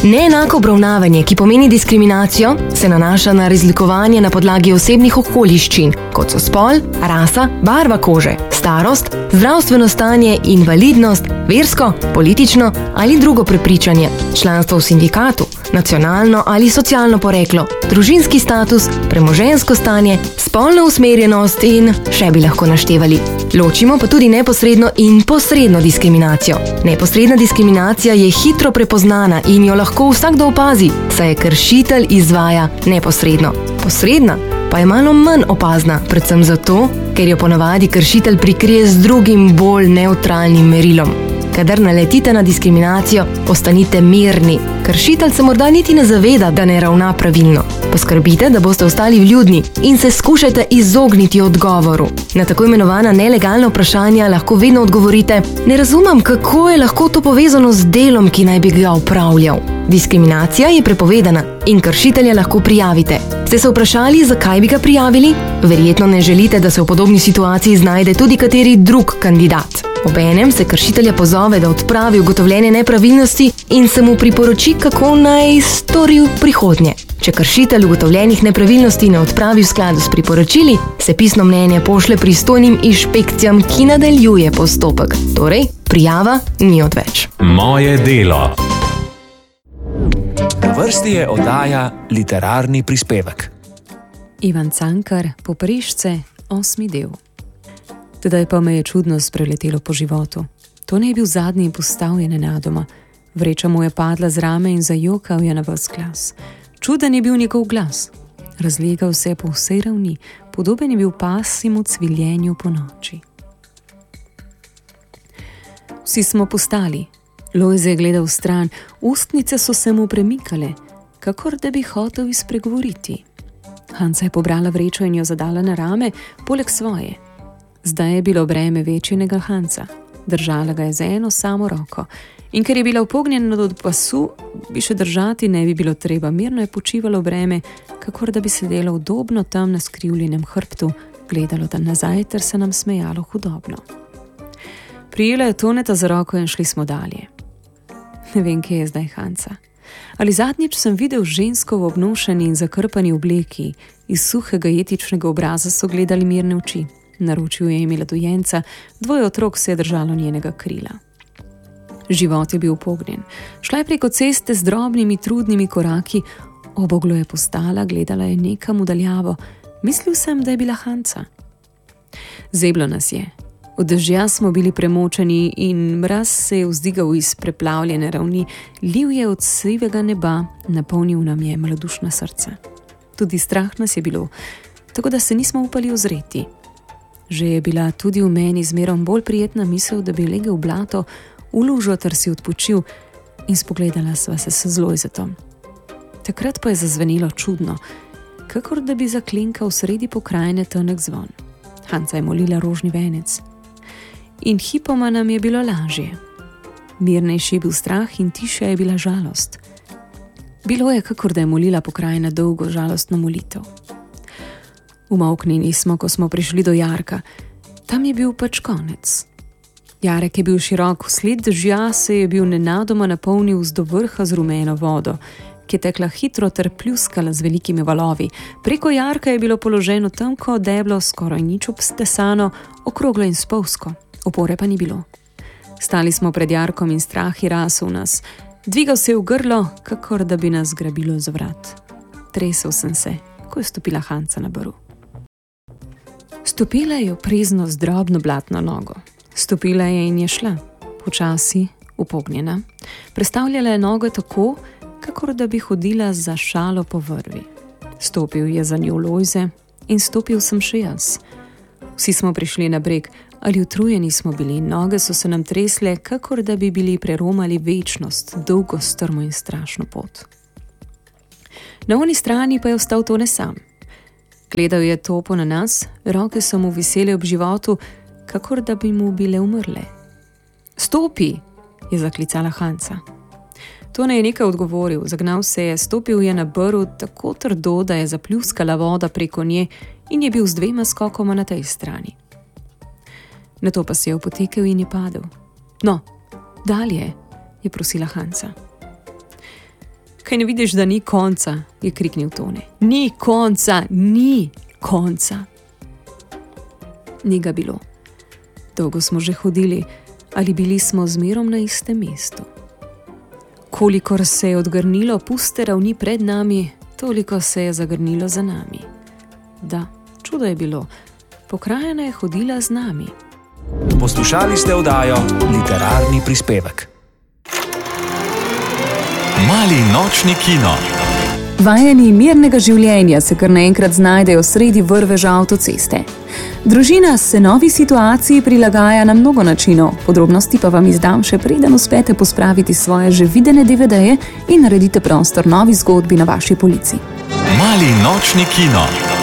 Neenako obravnavanje, ki pomeni diskriminacijo, se nanaša na razlikovanje na podlagi osebnih okoliščin, kot so spol, rasa, barva kože, starost, zdravstveno stanje, invalidnost, versko, politično ali drugo prepričanje, članstvo v sindikatu, nacionalno ali socialno poreklo, družinski status, premoženjsko stanje, spolno usmerjenost in še bi lahko naštevali. Ločimo pa tudi neposredno in posredno diskriminacijo. Neposredna diskriminacija je hitro prepoznana in jo lahko vsakdo opazi, saj je kršitelj izvaja neposredno. Posredna pa je malo manj opazna, predvsem zato, ker jo ponavadi kršitelj prikrije z drugim, bolj nevtralnim merilom. Kadar naletite na diskriminacijo, ostanite mirni. Kršitelj se morda niti ne zaveda, da ne ravna pravilno. Poskrbite, da boste ostali vljudni in se skušajte izogniti odgovoru. Na tako imenovana nelegalna vprašanja lahko vedno odgovorite: ne razumem, kako je lahko to povezano z delom, ki naj bi ga opravljal. Diskriminacija je prepovedana in kršitelja lahko prijavite. Ste se vprašali, zakaj bi ga prijavili? Verjetno ne želite, da se v podobni situaciji znajde tudi kateri drug kandidat. Obenem se kršitelja pozove, da odpravi ugotovljene nepravilnosti in se mu priporoči, kako naj stori v prihodnje. Če kršitelj ugotovljenih nepravilnosti ne odpravi v skladu s priporočili, se pisno mnenje pošlje pristojnim inšpekcijam, ki nadaljuje postopek. Torej, prijava ni odveč. Moje delo. Na vrsti je oddaja Literarni prispevek. Ivan Cankar, Poporišče, 8. del. Tedaj pa me je čudnost preletelo po životu. To ne je bil zadnji in postal je nenadoma. Vreča mu je padla z rame in zajokal je na ves glas. Čuden je bil njegov glas. Razlegal se je po vsej ravni, podoben je bil pasjemu cviljenju po noči. Vsi smo postali. Lojze je gledal stran, ustnice so se mu premikale, kakor da bi hotel izpregovoriti. Hanca je pobrala vrečo in jo zadala na rame, poleg svoje. Zdaj je bilo breme večjega Hanca. Držala ga je z eno samo roko. In ker je bila upognjena do pasu, bi še držati ne bi bilo treba. Mirno je počivalo breme, kakor da bi sedelo udobno tam na skrivljenem hrbtu, gledalo da nazaj ter se nam smejalo hudobno. Prijela je Toneta za roko in šli smo dalje. Ne vem, kje je zdaj Hanca. Ali zadnjič sem videl žensko v obnošeni in zakrpani obleki, iz suhega jetičnega obraza so gledali mirne oči. Naročil je imela dojenca, 2 otrok se je držalo njenega krila. Život je bil upognjen. Šla je preko ceste z drobnimi, trudnimi koraki, oboglo je postala, gledala je nekam v daljavo. Mislil sem, da je bila Hanca. Zeblo nas je. Od dežja smo bili premočeni in mraz se je vzdigal iz preplavljene ravni, liv je od sivega neba, napolnil nam je malodušna srca. Tudi strah nas je bilo, tako da se nismo upali ozreti. Že je bila tudi v meni zmerom bolj prijetna misel, da bi legel v blato, v lužo ter si odpočil in spogledala sva se z Lojzetom. Takrat pa je zazvenelo čudno, kakor da bi zaklinkal sredi pokrajine tanek zvon. Hanca je molila rožni venec. In hipoma nam je bilo lažje. Mirnejši je bil strah in tišja je bila žalost. Bilo je, kakor da je molila pokrajina dolgo žalostno molitev. Umolknili smo, ko smo prišli do jarka. Tam je bil pač konec. Jarek je bil širok, sled dežja se je bil nenadoma napolnil z do vrha z rumeno vodo, ki je tekla hitro ter pljuskala z velikimi valovi. Preko jarka je bilo položeno tanko deblo, skoraj nič obstesano, okroglo in spolzko. Opore pa ni bilo. Stali smo pred jarkom in strah je rasel nas. Dvigal se je v grlo, kakor da bi nas grabilo za vrat. Tresel sem se, ko je stopila Hanca na baru. Stopila je oprezno z drobno blatno nogo. Stopila je in je šla, počasi, upognjena. Prestavljala je nogo tako, kakor da bi hodila za šalo po vrvi. Stopil je za njo Lojze in stopil sem še jaz. Vsi smo prišli na breg, ali utrujeni smo bili, noge so se nam tresle, kakor da bi bili preromali večnost, dolgo, strmo in strašno pot. Na oni strani pa je ostal Tone sam. Gledal je topo na nas, roke so mu visele ob životu, kakor da bi mu bile umrle. Stopi, je zaklicala Hanca. Tone je nekaj odgovoril, zagnal se je, stopil je na brv tako trdo, da je zapljuskala voda preko nje in je bil z 2 skokoma na tej strani. Nato pa se je opotekel in je padel. No, dalje, je prosila Hanca. Kaj ne vidiš, da ni konca, je kriknil Tone. Ni konca, ni konca. Ni ga bilo. Dolgo smo že hodili, ali bili smo zmerom na istem mestu. Kolikor se je odgrnilo puste ravni pred nami, toliko se je zagrnilo za nami. Da, čudo je bilo. Pokrajina je hodila z nami. Poslušali ste oddajo Literarni prispevek. Mali nočni kino. Vajeni mirnega življenja se kar naenkrat znajdejo sredi vrveža avtoceste. Družina se novi situaciji prilagaja na mnogo načinov, podrobnosti pa vam izdam še preden uspete pospraviti svoje že videne DVD-je in naredite prostor novi zgodbi na vaši polici. Mali nočni kino.